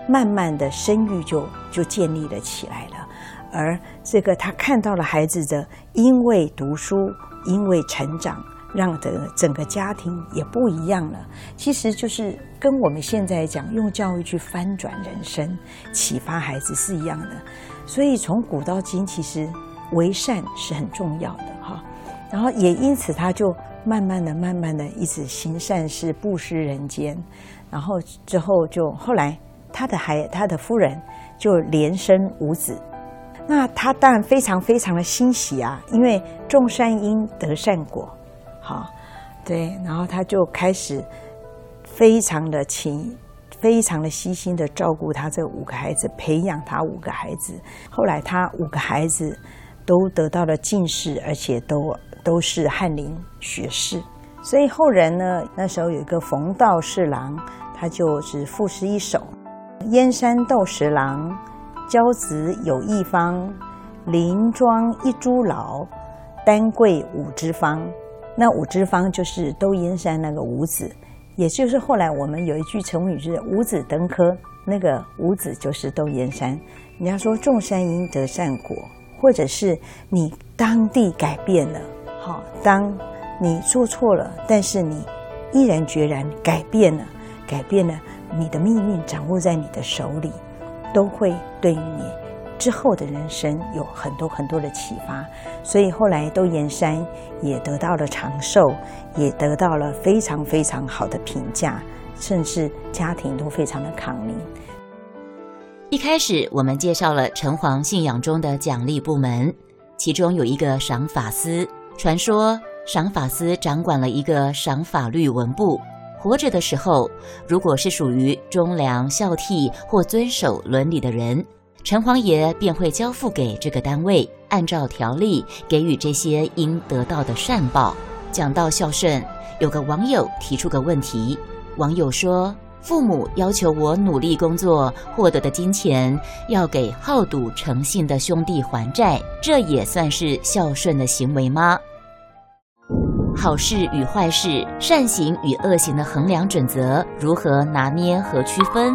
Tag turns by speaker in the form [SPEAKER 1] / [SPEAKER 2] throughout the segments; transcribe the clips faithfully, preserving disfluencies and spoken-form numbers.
[SPEAKER 1] 慢慢的生育就就建立了起来了。而这个他看到了孩子的因为读书，因为成长，让的整个家庭也不一样了。其实就是跟我们现在讲用教育去翻转人生、启发孩子是一样的。所以从古到今，其实为善是很重要的哈。然后也因此，他就慢慢的、慢慢的一直行善事、布施人间。然后之后就后来他的孩他的夫人就连生五子。那他当然非常非常的欣喜啊，因为种善因得善果，好，对，然后他就开始非常的勤，非常的悉心的照顾他这五个孩子，培养他五个孩子。后来他五个孩子都得到了进士，而且都都是翰林学士。所以后人呢，那时候有一个冯道侍郎，他就只赋诗一首：燕山斗十郎，骄子有一方，林庄一株老，丹桂五枝方。那五枝方就是窦燕山那个五子，也就是后来我们有一句成语就是五子登科，那个五子就是窦燕山。人家说种善因得善果，或者是你当地改变了，好，当你做错了，但是你毅然决然改变了，改变了，你的命运掌握在你的手里，都会对于你之后的人生有很多很多的启发。所以后来窦燕山也得到了长寿，也得到了非常非常好的评价，甚至家庭都非常的康宁。
[SPEAKER 2] 一开始我们介绍了城隍信仰中的奖励部门，其中有一个赏法司。传说赏法司掌管了一个赏法律文部，活着的时候，如果是属于忠良孝悌或遵守伦理的人，城隍爷便会交付给这个单位，按照条例给予这些应得到的善报。讲到孝顺，有个网友提出个问题，网友说，父母要求我努力工作获得的金钱要给好赌成性的兄弟还债，这也算是孝顺的行为吗？好事与坏事，善行与恶行的衡量准则如何拿捏和区分？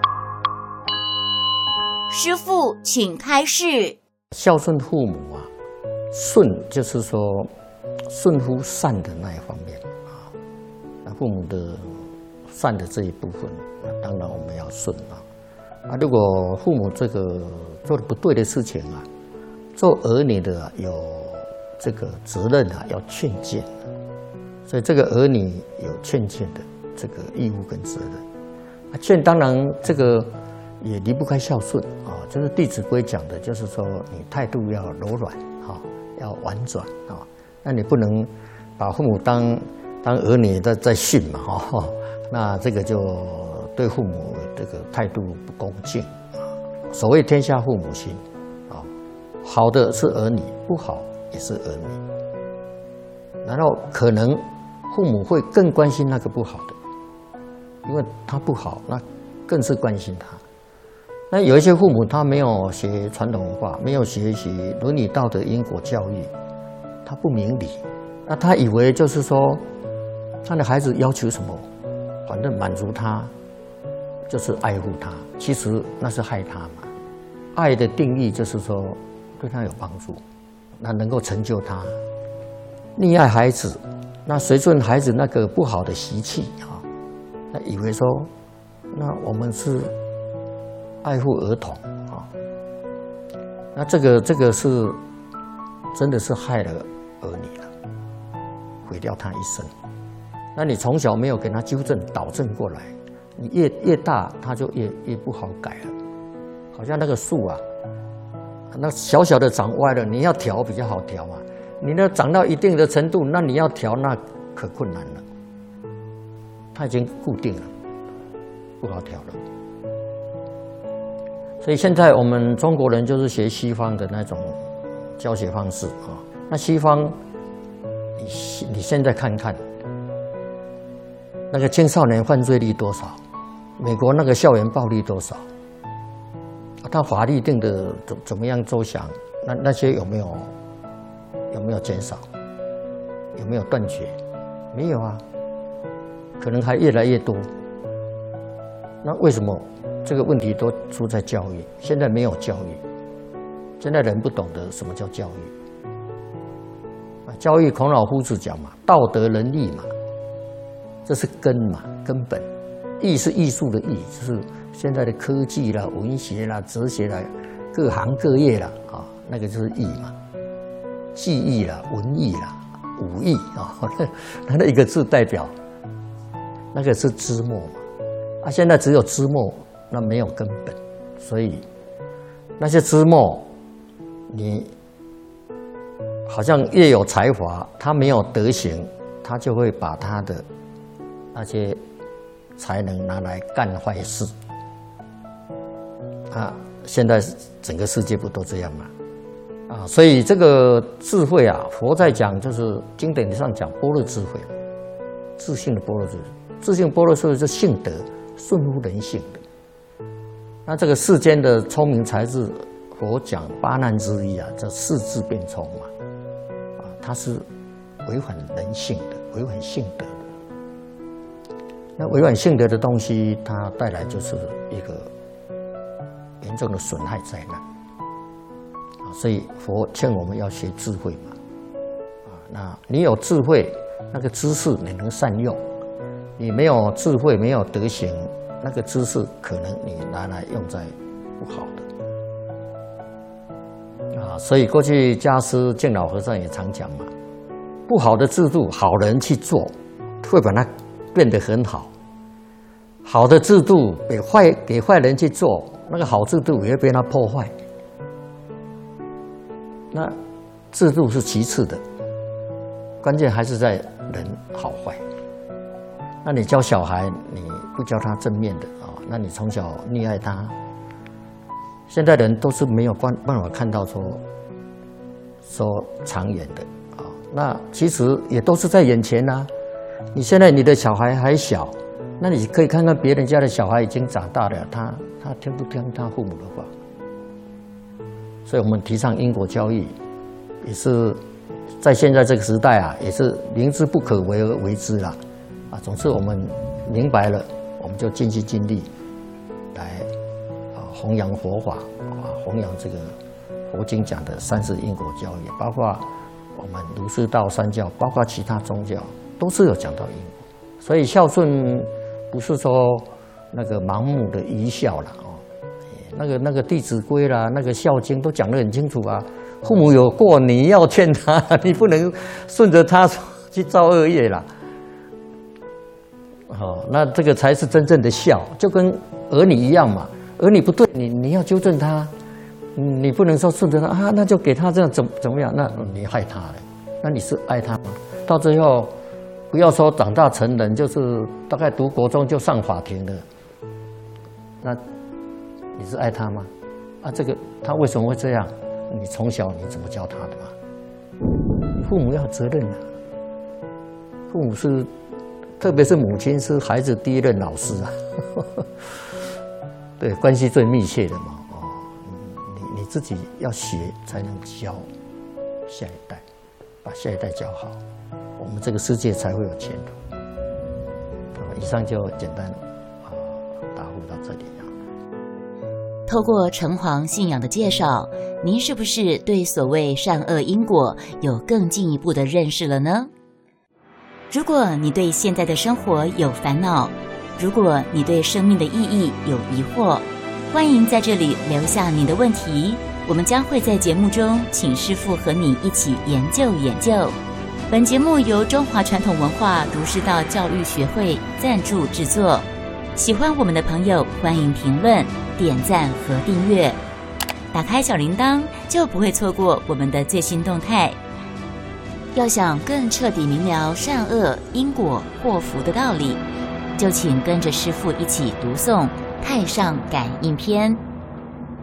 [SPEAKER 2] 师父请开示。
[SPEAKER 3] 孝顺父母啊，顺就是说顺乎善的那一方面啊，那父母的善的这一部分，那当然我们要顺啊。啊，如果父母这个做的不对的事情啊，做儿女的、啊、有这个责任啊，要劝谏，所以这个儿女有劝谏的这个义务跟责任。啊，劝当然这个也离不开孝顺啊，就是《弟子规》讲的，就是说你态度要柔软啊，要婉转啊，那你不能把父母当当儿女在在训嘛哈，那这个就对父母这个态度不恭敬啊。所谓天下父母心啊，好的是儿女，不好也是儿女。然后可能父母会更关心那个不好的，因为他不好，那更是关心他。那有一些父母他没有学传统文化，没有学习伦理道德因果教育，他不明理，那他以为就是说他的孩子要求什么，反正满足他就是爱护他，其实那是害他嘛。爱的定义就是说对他有帮助，那能够成就他。溺爱孩子，那随顺孩子那个不好的习气啊，那以为说那我们是爱护儿童啊，那这个这个是真的是害了儿女了，毁掉他一生。那你从小没有给他纠正导正过来，你越越大他就越越不好改了。好像那个树啊，那小小的长歪了，你要调比较好调嘛。你那长到一定的程度，那你要调那可困难了。它已经固定了，不好调了。所以现在我们中国人就是学西方的那种教学方式啊。那西方，你你现在看看，那个青少年犯罪率多少？美国那个校园暴力多少？他法律定的怎怎么样周详？那那些有没有有没有减少？有没有断绝？没有啊，可能还越来越多。那为什么？ 这个问题都出在教育。现在没有教育，现在人不懂得什么叫教育。啊，教育孔老夫子讲嘛，道德仁义嘛，这是根嘛，根本。艺是艺术的艺，就是现在的科技啦、文学啦、哲学啦，各行各业啦，啊，那个就是艺嘛。技艺啦、文艺啦、武艺啊，那那一个字代表，那个是枝末嘛。啊，现在只有枝末，那没有根本，所以那些枝末，你好像越有才华，他没有德行，他就会把他的那些才能拿来干坏事。啊，现在整个世界不都这样吗？啊，所以这个智慧啊，佛在讲就是经典上讲般若智慧，自性的般若智慧，自性般若智慧是性德，顺乎人性的。那这个世间的聪明才智，佛讲八难之一啊，叫世智变聪嘛，啊，它是违反人性的，违反性德的。那违反性德的东西，它带来就是一个严重的损害灾难。所以佛劝我们要学智慧嘛，啊，那你有智慧，那个知识你能善用；你没有智慧，没有德行，那个知识可能你拿来用在不好的。啊，所以过去家师净老和尚也常讲嘛，不好的制度，好人去做，会把它变得很好；好的制度给坏给坏人去做，那个好制度也会被他破坏。那制度是其次的，关键还是在人好坏。那你教小孩，你不教他正面的啊，那你从小溺爱他。现在人都是没有办办法看到说说长远的啊，那其实也都是在眼前啊。你现在你的小孩还小，那你可以看看别人家的小孩已经长大了，他他听不听他父母的话？所以我们提倡因果教育，也是在现在这个时代啊，也是明知不可为而为之啦。啊，总之我们明白了，我们就尽心尽力来啊弘扬佛法啊，弘扬这个佛经讲的三世因果教育，包括我们儒释道三教，包括其他宗教，都是有讲到因果。所以孝顺不是说那个盲目的愚孝了哦。那个那个《弟子规》啦，那个《孝经》都讲得很清楚啊。父母有过，你要劝他，你不能顺着他去造恶业啦。哦，那这个才是真正的孝，就跟儿女一样嘛。儿女不对，你你要纠正他，你不能说顺着他啊，那就给他这样怎怎么样？那你害他了，那你是爱他吗？到最后，不要说长大成人，就是大概读国中就上法庭了，那。你是爱他吗？啊，这个他为什么会这样？你从小你怎么教他的嘛？父母要责任啊。父母是，特别是母亲是孩子第一任老师啊，对，关系最密切的嘛。哦，你你自己要学才能教下一代，把下一代教好，我们这个世界才会有前途。以上就简单啊答复到这里。
[SPEAKER 2] 透过城隍信仰的介绍，您是不是对所谓善恶因果有更进一步的认识了呢？如果你对现在的生活有烦恼，如果你对生命的意义有疑惑，欢迎在这里留下您的问题，我们将会在节目中请师父和你一起研究研究。本节目由中华传统文化儒释道教育学会赞助制作。喜欢我们的朋友，欢迎评论、点赞和订阅，打开小铃铛就不会错过我们的最新动态。要想更彻底明了善恶因果祸福的道理，就请跟着师父一起读诵《太上感应篇》。